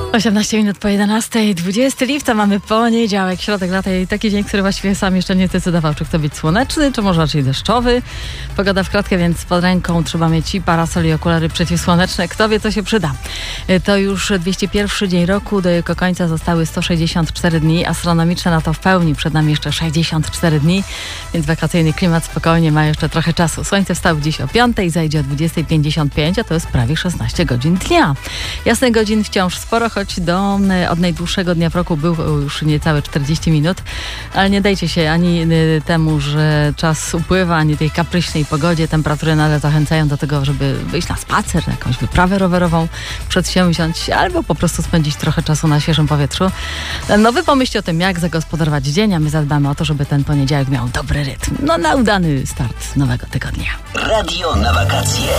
18 minut po 11, 20 lipca, mamy poniedziałek, środek lata i taki dzień, który właściwie sam jeszcze nie zdecydował, czy chce być słoneczny, czy może raczej deszczowy. Pogoda w kratkę, więc pod ręką trzeba mieć i parasol, i okulary przeciwsłoneczne. Kto wie, co się przyda. To już 201 dzień roku, do jego końca zostały 164 dni. Astronomiczne na to w pełni, przed nami jeszcze 64 dni, więc wakacyjny klimat spokojnie ma jeszcze trochę czasu. Słońce wstało dziś o 5, zajdzie o 20:55, a to jest prawie 16 godzin dnia. Jasnych godzin wciąż sporo, choć od najdłuższego dnia w roku był już niecałe 40 minut, ale nie dajcie się ani temu, że czas upływa, ani tej kapryśnej pogodzie. Temperatury nadal zachęcają do tego, żeby wyjść na spacer, na jakąś wyprawę rowerową, przedsięwziąć albo po prostu spędzić trochę czasu na świeżym powietrzu. No wy pomyślcie o tym, jak zagospodarować dzień, a my zadbamy o to, żeby ten poniedziałek miał dobry rytm. No na udany start nowego tygodnia. Radio na wakacje.